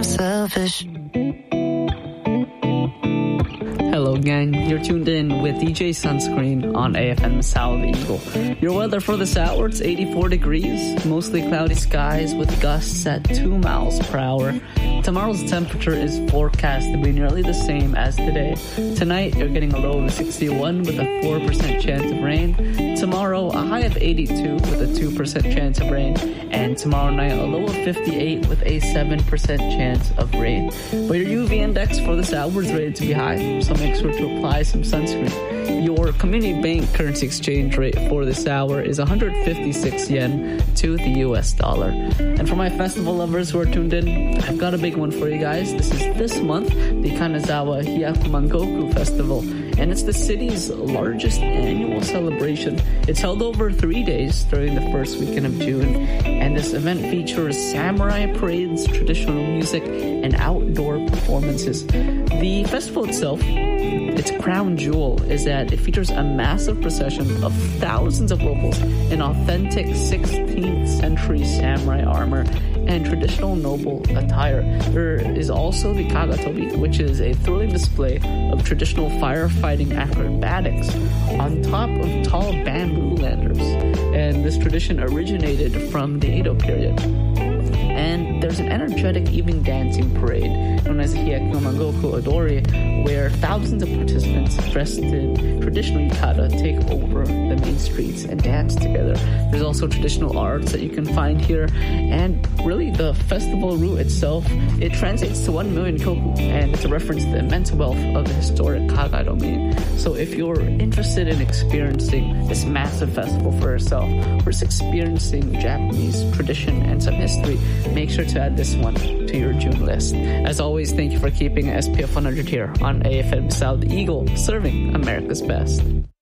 selfish. Hello gang, you're tuned in with DJ Sunscreen on AFM South Eagle. Your weather for this hour, it's 84 degrees, mostly cloudy skies with gusts at 2 miles per hour. Tomorrow's temperature is forecast to be nearly the same as today. Tonight, you're getting a low of 61 with a 4% chance of rain. Tomorrow, a high of 82 with a 2% chance of rain. And tomorrow night, a low of 58 with a 7% chance of rain. But your UV index for this hour is rated to be high, so make sure to apply some sunscreen. Your community bank currency exchange rate for this hour is 156 yen to the US dollar. And for my festival lovers who are tuned in, I've got a big one for you guys. This is this month, the Kanazawa Hyakumangoku Festival. And it's the city's largest annual celebration. It's held over 3 days during the first weekend of June. And this event features samurai parades, traditional music, and outdoor performances. The festival itself, its crown jewel is that it features a massive procession of thousands of locals in authentic 16th century samurai armor and traditional noble attire. There is also the Kagatobi, which is a thrilling display of traditional firefighting acrobatics on top of tall bamboo ladders. And this tradition originated from the Edo period. And there's an energetic evening dancing parade known as Hyakumangoku Odori, where thousands of participants dressed in traditional yukata take over the main streets and dance together. There's also traditional arts that you can find here, and really the festival route itself, it translates to 1 million koku, and it's a reference to the immense wealth of the historic Kaga domain. So if you're interested in experiencing this massive festival for yourself, or just experiencing Japanese tradition and some history, make sure to add this one to your June list. As always, thank you for keeping SPF 100 here on AFM South Eagle, serving America's best.